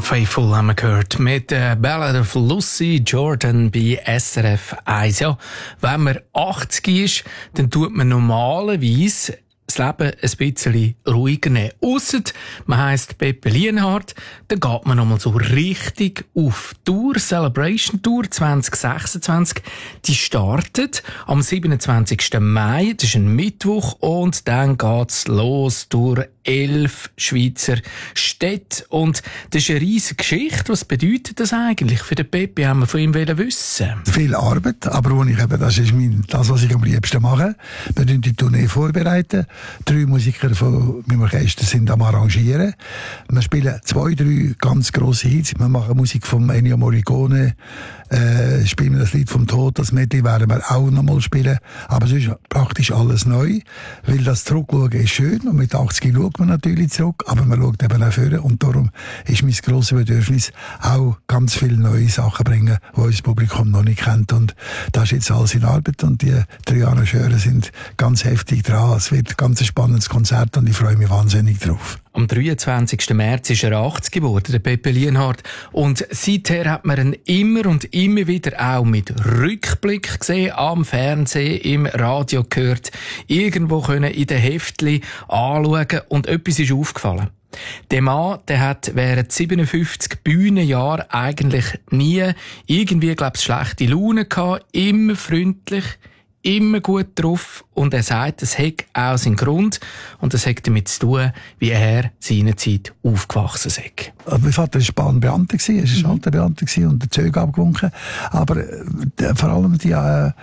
Faithful haben wir gehört mit der Ballad of Lucy Jordan bei SRF 1. Ja, wenn man 80 ist, dann tut man normalerweise das Leben ein bisschen ruhiger nehmen. Ausser man heisst Pepe Lienhard, dann geht man nochmal so richtig auf Tour, Celebration Tour 2026. Die startet am 27. Mai, das ist ein Mittwoch, und dann geht's los durch 11 Schweizer Städte. Und das ist eine riesige Geschichte. Was bedeutet das eigentlich für den Pepe? Haben wir von ihm wissen. Viel Arbeit, aber das ist das, was ich am liebsten mache. Wir bereiten die Tournee vorbereiten. 3 Musiker von meinem Orchester sind am Arrangieren. Wir spielen 2, 3 ganz grosse Hits. Wir machen Musik von Ennio Morricone, spielen wir das Lied vom Tod, das Medley werden wir auch nochmal spielen. Aber es ist praktisch alles neu, weil das Zurückschauen ist schön, und mit 80 schaut man natürlich zurück, aber man schaut eben auch vorne, und darum ist mein grosses Bedürfnis, auch ganz viele neue Sachen bringen, die unser Publikum noch nicht kennt, und das ist jetzt alles in Arbeit, und die 3 Arrangeure sind ganz heftig dran. Es wird ein ganz spannendes Konzert, und ich freue mich wahnsinnig drauf. Am 23. März ist er 80 geworden, der Pepe Lienhard. Und seither hat man ihn immer und immer wieder auch mit Rückblick gesehen, am Fernsehen, im Radio gehört, irgendwo können in den Heftchen anschauen, und etwas ist aufgefallen. Der Mann, der hat während 57 Bühnenjahren eigentlich nie irgendwie, schlechte Laune gehabt, immer freundlich, immer gut drauf, und er sagt, es hat auch seinen Grund, und das hat damit zu tun, wie er seinerzeit aufgewachsen ist. Mein Vater war Bahnbeamter, er war Schalterbeamter und der Züge abgewunken. Aber vor allem die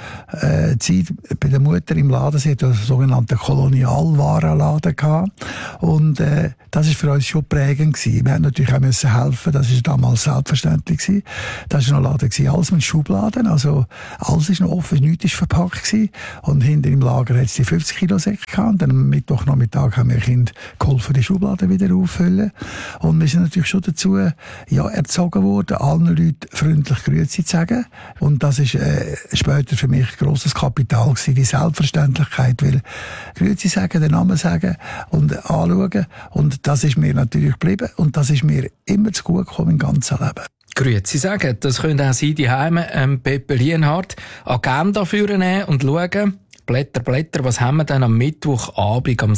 Zeit bei der Mutter im Laden, sie hatte einen sogenannten Kolonialwarenladen gehabt. Und das war für uns schon prägend gewesen. Wir mussten natürlich auch helfen, das war damals selbstverständlich gewesen. Das war noch ein Laden, alles mit Schubladen, also alles ist noch offen, nichts ist verpackt gewesen. Und hinter im Lager hat es die 50 Kilo Säcke gehabt. Und dann am Mittwochnachmittag haben wir Kinder geholfen, die Schubladen wieder auffüllen. Und wir sind natürlich schon dazu erzogen worden, allen Leuten freundlich Grüezi zu sagen. Und das ist später für mich ein grosses Kapital gewesen, die Selbstverständlichkeit. Weil Grüezi sagen, den Namen sagen und anschauen. Und das ist mir natürlich geblieben. Und das ist mir immer zu gut gekommen im ganzen Leben. Grüezi sagen, das können auch Sie die Heime Pepe Lienhard Agenda führen und schauen. Blätter, was haben wir dann am Mittwochabend, am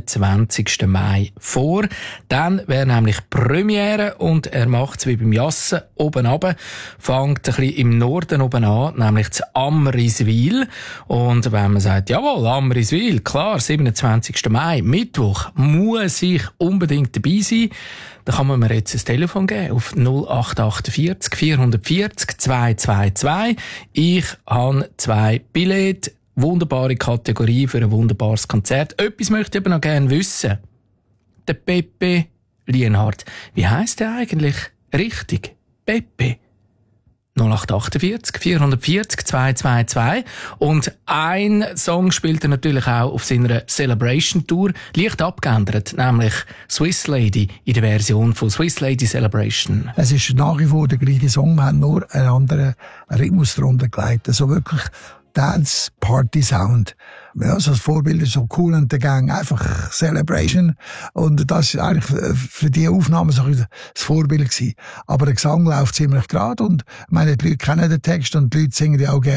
27. Mai vor? Dann wäre nämlich Premiere, und er macht es wie beim Jassen oben runter, fängt ein bisschen im Norden oben an, nämlich zu Amriswil. Und wenn man sagt, jawohl, Amriswil, klar, 27. Mai, Mittwoch, muss ich unbedingt dabei sein, dann kann man mir jetzt ein Telefon geben auf 0848 440 222. Ich habe 2 Billette. Wunderbare Kategorie für ein wunderbares Konzert. Etwas möchte ich aber noch gerne wissen. Der Pepe Lienhard. Wie heisst der eigentlich richtig? Pepe. 0848 440 222. Und ein Song spielt er natürlich auch auf seiner Celebration Tour. Leicht abgeändert, nämlich Swiss Lady in der Version von Swiss Lady Celebration. Es ist nach wie vor der gleiche Song, wir haben nur einen anderen Rhythmus darunter gelegt. Also wirklich Dance Party Sound. Ja, also das Vorbild ist so Cool and the Gang, einfach Celebration. Und das ist eigentlich für die Aufnahme so das Vorbild gewesen. Aber der Gesang läuft ziemlich gerade, und meine, die Leute kennen den Text, und die Leute singen ja auch gerne